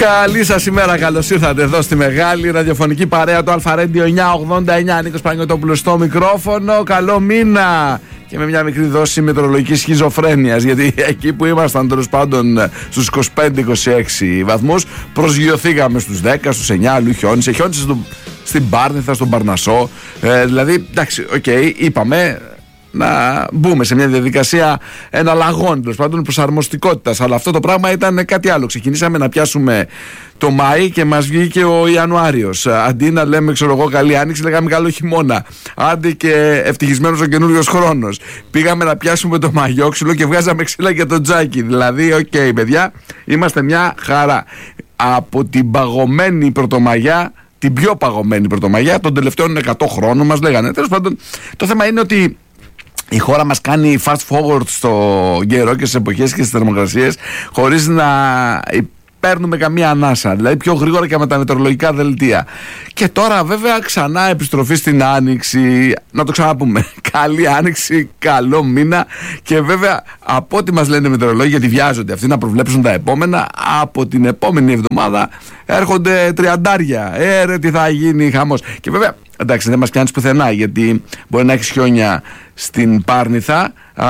Καλή σας ημέρα, καλώς ήρθατε εδώ στη μεγάλη ραδιοφωνική παρέα του Αλφα Radio 989. Νίκος Παναγιώτοπουλος στο μικρόφωνο. Καλό μήνα! Και με μια μικρή δόση μετεωρολογικής σχιζοφρένειας, γιατί εκεί που ήμασταν τέλος πάντων στους 25-26 βαθμούς, προσγειωθήκαμε στους 10, στους 9, αλλού χιόνισε. Χιόνισε στην Πάρνηθα, στον Παρνασσό. Δηλαδή, εντάξει, είπαμε να μπούμε σε μια διαδικασία εναλλαγών, τέλος πάντων προσαρμοστικότητας. Αλλά αυτό το πράγμα ήταν κάτι άλλο. Ξεκινήσαμε να πιάσουμε το Μάη και μας βγήκε ο Ιανουάριος. Αντί να λέμε, καλή άνοιξη, λέγαμε καλό χειμώνα. Άντε και ευτυχισμένος ο καινούριος χρόνος. Πήγαμε να πιάσουμε το μαγιόξυλο και βγάζαμε ξύλα για το τζάκι. Δηλαδή, παιδιά, είμαστε μια χαρά. Από την παγωμένη Πρωτομαγιά, την πιο παγωμένη Πρωτομαγιά των τελευταίων 100 χρόνων, μας λέγανε. Τέλος πάντων, το θέμα είναι ότι η χώρα μας κάνει fast forward στο καιρό και στις εποχές και στις θερμοκρασίες χωρίς να παίρνουμε καμία ανάσα, δηλαδή πιο γρήγορα και με τα μετεωρολογικά δελτία. Και τώρα βέβαια ξανά επιστροφή στην άνοιξη. Να το ξαναπούμε, καλή άνοιξη, καλό μήνα. Και βέβαια από ό,τι μας λένε οι μετεωρολόγοι, γιατί βιάζονται αυτοί να προβλέψουν τα επόμενα, από την επόμενη εβδομάδα έρχονται τριαντάρια. Ρε, τι θα γίνει, χαμός. Και βέβαια, εντάξει, δεν μας πιάνεις πουθενά, γιατί μπορεί να έχεις χιόνια στην Πάρνηθα,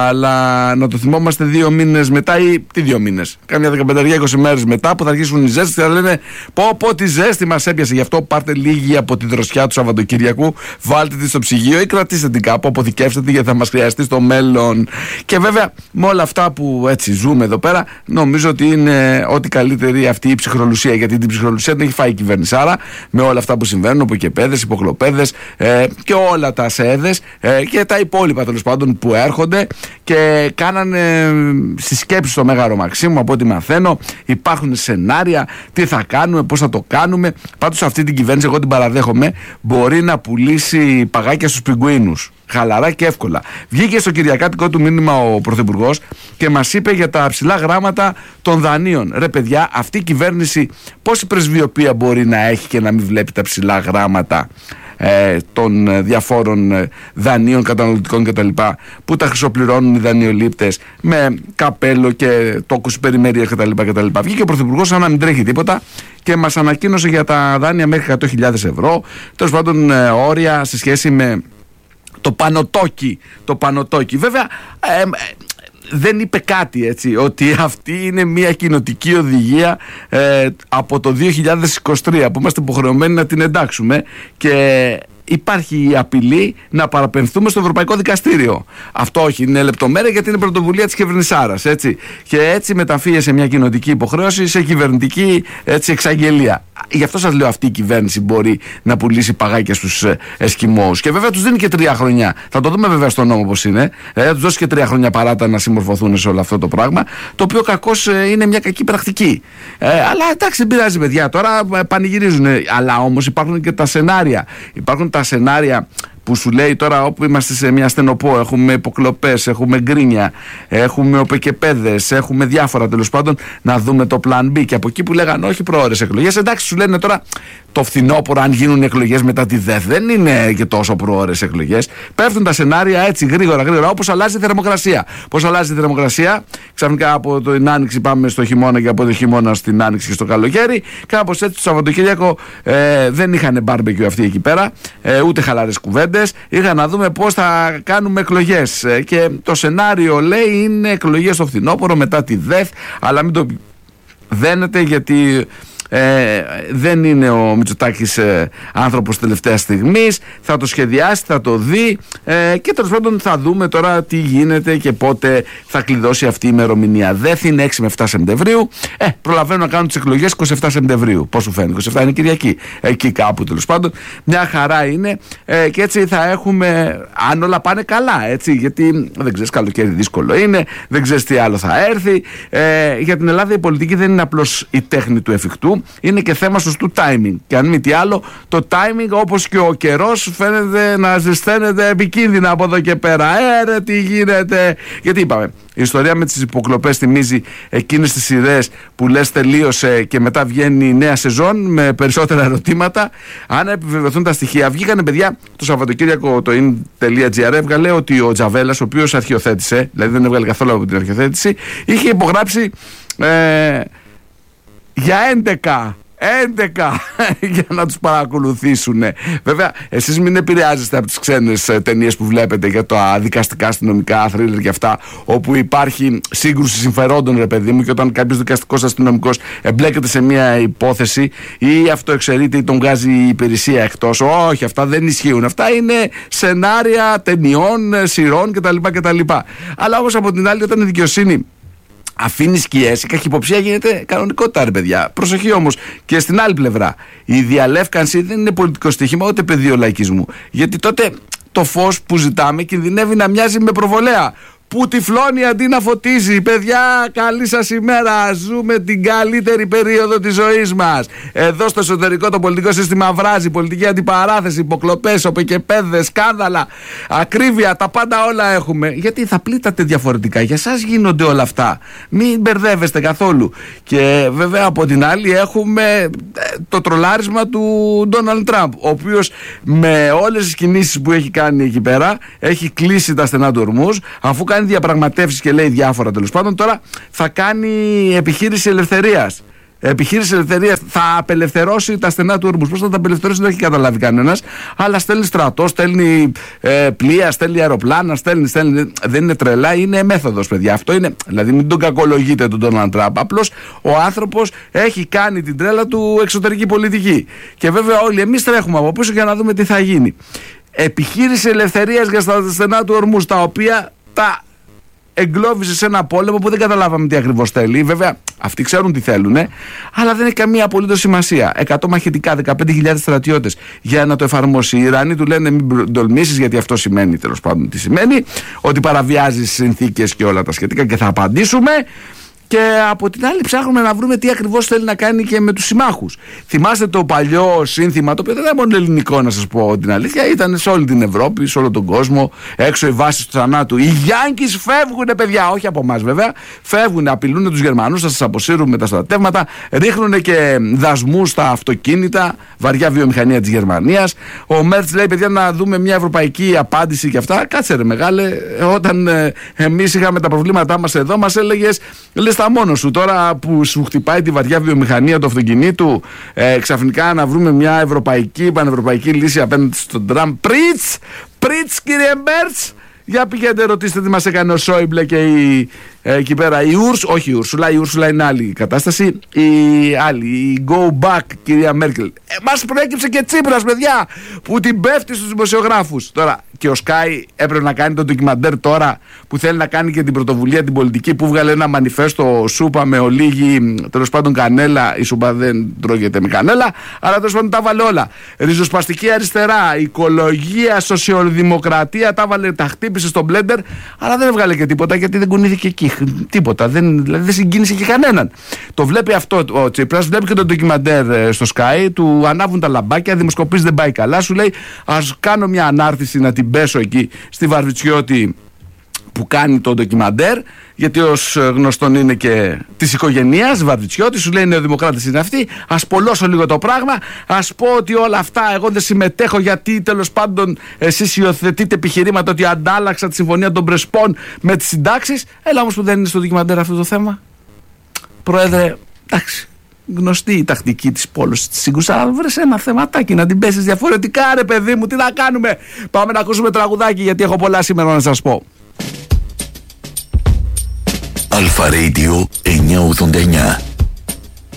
αλλά να το θυμόμαστε 2 μήνες μετά, ή τι 2 μήνες, κάμια 15-20 μέρες μετά, που θα αρχίσουν οι ζέστες και θα λένε πω τη ζέστη μας έπιασε. Γι' αυτό πάρτε λίγη από τη δροσιά του Σαββατοκυριακού, βάλτε τη στο ψυγείο ή κρατήστε την κάπου, αποθηκεύστε τη, γιατί θα μας χρειαστεί στο μέλλον. Και βέβαια με όλα αυτά που έτσι ζούμε εδώ πέρα, νομίζω ότι είναι ό,τι καλύτερη αυτή η ψυχρολουσία, γιατί την ψυχρολουσία την έχει φάει η κυβέρνηση. Άρα με όλα αυτά που συμβαίνουν, υποκεπέδες, υποκλοπέδες και όλα τα ΣΕΔΕΣ και τα υπόλοιπα τέλος πάντων που έρχονται, και κάνανε στις σκέψεις στο Μέγαρο Μαξίμου, από ό,τι μαθαίνω υπάρχουν σενάρια, τι θα κάνουμε, πώς θα το κάνουμε. Πάντως αυτή την κυβέρνηση, εγώ την παραδέχομαι, μπορεί να πουλήσει παγάκια στους πιγκουίνους χαλαρά και εύκολα. Βγήκε στο κυριακάτικο του μήνυμα ο Πρωθυπουργός και μας είπε για τα ψηλά γράμματα των δανείων. Ρε παιδιά, αυτή η κυβέρνηση πόση πρεσβειοποία μπορεί να έχει και να μην βλέπει τα ψηλά γράμματα των διαφόρων δανείων καταναλωτικών κτλ, που τα χρυσοπληρώνουν οι δανειολήπτες με καπέλο και τόκους περιμέρειας κτλ. Βγήκε ο Πρωθυπουργός σαν να μην τρέχει τίποτα και μας ανακοίνωσε για τα δάνεια μέχρι 100.000 ευρώ, τέλος πάντων όρια σε σχέση με το πανωτόκι. Βέβαια δεν είπε κάτι, έτσι, ότι αυτή είναι μια κοινοτική οδηγία από το 2023 που είμαστε υποχρεωμένοι να την εντάξουμε, και υπάρχει η απειλή να παραπεμφθούμε στο Ευρωπαϊκό Δικαστήριο. Αυτό όχι, είναι λεπτομέρεια, γιατί είναι πρωτοβουλία της κυβερνησάρας, έτσι. Και έτσι μεταφύγει μια κοινοτική υποχρέωση σε κυβερνητική, έτσι, εξαγγελία. Γι' αυτό σας λέω, αυτή η κυβέρνηση μπορεί να πουλήσει παγάκια στους Εσκιμώους. Και βέβαια τους δίνει και 3 χρόνια. Θα το δούμε βέβαια στον νόμο πώς είναι. Θα τους δώσει και 3 χρόνια παράτα να συμμορφωθούν σε όλο αυτό το πράγμα. Το οποίο κακώς είναι μια κακή πρακτική. Αλλά εντάξει, δεν πειράζει, παιδιά. Τώρα πανηγυρίζουν. Αλλά όμως υπάρχουν και τα σενάρια. Υπάρχουν τα σενάρια που σου λέει τώρα, όπου είμαστε σε μια στενοπό, έχουμε υποκλοπές, έχουμε γκρίνια, έχουμε οπεκεπέδες, έχουμε διάφορα τέλος πάντων, να δούμε το plan B. Και από εκεί που λέγανε όχι προώρες εκλογές, εντάξει, σου λένε τώρα το φθινόπωρο, αν γίνουν εκλογές μετά τη ΔΕΘ, δεν είναι και τόσο προώρες εκλογές. Πέφτουν τα σενάρια έτσι γρήγορα, όπως αλλάζει η θερμοκρασία. Πώς αλλάζει η θερμοκρασία, ξαφνικά από την άνοιξη πάμε στο χειμώνα και από το χειμώνα στην άνοιξη και στο καλοκαίρι. Κάπως έτσι το Σαββατοκύριακο δεν είχαν μπάρμπεκιου αυτοί εκεί πέρα, ούτε χαλαρές κουβέντες. Είχα να δούμε πώς θα κάνουμε εκλογές, και το σενάριο λέει είναι εκλογές στο φθινόπωρο μετά τη ΔΕΘ, αλλά μην το δένετε, γιατί δεν είναι ο Μητσοτάκης άνθρωπος τελευταίας στιγμής. Θα το σχεδιάσει, θα το δει, και τέλος πάντων θα δούμε τώρα τι γίνεται και πότε θα κλειδώσει αυτή η ημερομηνία. Δεν είναι 6 με 7 Σεπτεμβρίου. Προλαβαίνουν να κάνουν τις εκλογές 27 Σεπτεμβρίου. Πώς σου φαίνεται? 27 είναι Κυριακή. Εκεί κάπου τέλος πάντων. Μια χαρά είναι, και έτσι θα έχουμε, αν όλα πάνε καλά, έτσι, γιατί δεν ξέρεις, καλοκαίρι δύσκολο είναι, δεν ξέρεις τι άλλο θα έρθει. Για την Ελλάδα η πολιτική δεν είναι απλώς η τέχνη του εφικτού. Είναι και θέμα σωστού timing. Και αν μη τι άλλο, το timing, όπως και ο καιρός, φαίνεται να ζεσταίνεται επικίνδυνα από εδώ και πέρα. Ρε, τι γίνεται? Γιατί είπαμε, η ιστορία με τις υποκλοπές θυμίζει εκείνες τις σειρές που λες τελείωσε και μετά βγαίνει η νέα σεζόν με περισσότερα ερωτήματα. Αν επιβεβαιωθούν τα στοιχεία, βγήκανε, παιδιά, το Σαββατοκύριακο το in.gr έβγαλε ότι ο Τζαβέλας, ο οποίος αρχιοθέτησε, δηλαδή δεν έβγαλε καθόλου από την αρχιοθέτηση, είχε υπογράψει για 11 για να τους παρακολουθήσουν. Βέβαια, εσείς μην επηρεάζεστε από τις ξένες ταινίες που βλέπετε για τα δικαστικά, αστυνομικά, θρίλερ και αυτά, όπου υπάρχει σύγκρουση συμφερόντων, ρε παιδί μου, και όταν κάποιος δικαστικός αστυνομικός εμπλέκεται σε μια υπόθεση ή αυτοεξαιρείται ή τον βγάζει η υπηρεσία εκτός. Όχι, αυτά δεν ισχύουν. Αυτά είναι σενάρια ταινιών, σειρών κτλ. Αλλά όμως από την άλλη, όταν η δικαιοσύνη αφήνει σκιές, η καχυποψία γίνεται κανονικότητα, ρε παιδιά. Προσοχή όμως και στην άλλη πλευρά. Η διαλεύκανση δεν είναι πολιτικό στοίχημα ούτε πεδίο λαϊκισμού. Γιατί τότε το φως που ζητάμε κινδυνεύει να μοιάζει με προβολέα που τυφλώνει αντί να φωτίζει. Παιδιά, καλή σας ημέρα. Ζούμε την καλύτερη περίοδο της ζωής μας. Εδώ στο εσωτερικό το πολιτικό σύστημα βράζει. Πολιτική αντιπαράθεση, υποκλοπές, οπεκεπέδες, σκάνδαλα, ακρίβεια, τα πάντα όλα έχουμε. Γιατί θα πλήττατε διαφορετικά. Για σας γίνονται όλα αυτά. Μην μπερδεύεστε καθόλου. Και βέβαια από την άλλη έχουμε το τρολάρισμα του Ντόναλντ Τραμπ, ο οποίος με όλες τις κινήσεις που έχει κάνει εκεί πέρα έχει κλείσει τα στενά του ορμούς, αφού κάνει διαπραγματεύσεις και λέει διάφορα τέλος πάντων. Τώρα θα κάνει επιχείρηση ελευθερίας. Θα απελευθερώσει τα στενά του ορμούς. Πώς θα τα απελευθερώσει δεν έχει καταλάβει κανένας. Αλλά στέλνει στρατό, στέλνει πλοία, στέλνει αεροπλάνα, στέλνει. Δεν είναι τρελά, είναι μέθοδος, παιδιά. Αυτό είναι. Δηλαδή, μην τον κακολογείτε τον Ντόναλντ Τραμπ. Απλώς ο άνθρωπος έχει κάνει την τρέλα του εξωτερική πολιτική. Και βέβαια όλοι εμείς τρέχουμε από πίσω για να δούμε τι θα γίνει. Επιχείρηση ελευθερίας για τα στενά του ορμούς, τα οποία τα εγκλώβησε σε ένα πόλεμο που δεν καταλάβαμε τι ακριβώς θέλει. Βέβαια, αυτοί ξέρουν τι θέλουν, αλλά δεν έχει καμία απολύτως σημασία. 100 μαχητικά, 15.000 στρατιώτες για να το εφαρμόσει. Οι Ιρανοί του λένε μην τολμήσεις, γιατί αυτό σημαίνει, τέλος πάντων, τι σημαίνει, ότι παραβιάζει συνθήκες και όλα τα σχετικά, και θα απαντήσουμε. Και από την άλλη ψάχνουμε να βρούμε τι ακριβώς θέλει να κάνει και με τους συμμάχους. Θυμάστε το παλιό σύνθημα, το οποίο δεν ήταν μόνο ελληνικό, να σας πω την αλήθεια, ήταν σε όλη την Ευρώπη, σε όλο τον κόσμο, έξω οι βάσεις του θανάτου. Οι Γιάνκις φεύγουνε, παιδιά, όχι από εμάς βέβαια, φεύγουνε, απειλούν τους Γερμανούς, θα σας αποσύρουν με τα στρατεύματα, ρίχνουν και δασμούς στα αυτοκίνητα, βαριά βιομηχανία της Γερμανίας. Ο Μέρτς λέει, παιδιά, να δούμε μια ευρωπαϊκή απάντηση και αυτά. Κάτσε ρε μεγάλε, όταν εμείς είχαμε τα προβλήματά μας εδώ, μας έλεγες, τα μόνος σου. Τώρα που σου χτυπάει τη βαριά βιομηχανία του αυτοκινήτου, ξαφνικά να βρούμε μια ευρωπαϊκή, πανευρωπαϊκή λύση απέναντι στον Τραμπ. Πριτς κύριε Μέρτς. Για πηγαίνετε ρωτήστε τι μας έκανε ο Σόιμπλε και εκεί πέρα η όχι η Ούρσουλα είναι άλλη κατάσταση, η Go Back κυρία Μέρκελ. Μας προέκυψε και Τσίπρας, παιδιά, που την πέφτει στους δημοσιογράφους. Τώρα και ο Σκάι έπρεπε να κάνει το ντοκιμαντέρ τώρα που θέλει να κάνει και την πρωτοβουλία την πολιτική, που βγάλε ένα μανιφέστο σούπα με ολίγη, τέλος πάντων κανέλα. Η σούπα δεν τρώγεται με κανέλα, αλλά τέλος πάντων τα βάλε όλα. Ριζοσπαστική αριστερά, οικολογία, σοσιαλδημοκρατία, τα χτύπησε στο μπλέντερ, αλλά δεν έβγαλε και τίποτα, γιατί δεν κουνήθηκε εκεί. Τίποτα. Δηλαδή δεν συγκίνησε και κανέναν. Το βλέπει αυτό ο Τσίπρας, βλέπει και το ντοκιμαντέρ στο Sky, του ανάβουν τα λαμπάκια, δημοσκοπήσεις δεν πάει καλά. Σου λέει, ας κάνω μια ανάρτηση να την πέσω εκεί στη Βαρβιτσιώτη που κάνει το ντοκιμαντέρ, γιατί ως γνωστόν είναι και της οικογένειας Βαρβιτσιώτη. Σου λέει νεοδημοκράτες είναι αυτοί. Ας πολλώσω λίγο το πράγμα. Ας πω ότι όλα αυτά εγώ δεν συμμετέχω, γιατί τέλος πάντων εσείς υιοθετείτε επιχειρήματα ότι αντάλλαξα τη συμφωνία των Πρεσπών με τις συντάξεις. Έλα όμως που δεν είναι στο ντοκιμαντέρ αυτό το θέμα. Πρόεδρε, εντάξει. Γνωστή η τακτική της πόλωσης της σύγκρουσης, αλλά βρες ένα θεματάκι να την πέσεις διαφορετικά, ρε παιδί μου. Τι να κάνουμε. Πάμε να ακούσουμε τραγουδάκι, γιατί έχω πολλά σήμερα να σας πω. Αλφα Radio 989.